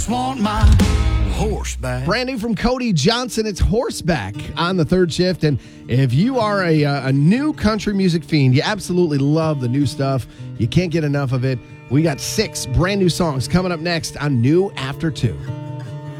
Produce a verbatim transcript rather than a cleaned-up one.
just want my horseback. Brand new from Cody Johnson. It's Horseback on the third shift. And if you are a, uh, a new country music fiend, you absolutely love the new stuff. You can't get enough of it. We got six brand new songs coming up next on New After Two.